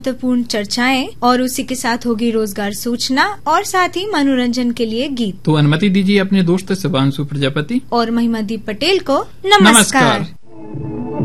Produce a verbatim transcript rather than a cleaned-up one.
महत्वपूर्ण चर्चाएं और उसी के साथ होगी रोजगार सूचना और साथ ही मनोरंजन के लिए गीत। तो अनुमति दीजिए अपने दोस्त शिवांशु प्रजापति और महिमादीप पटेल को नमस्कार, नमस्कार।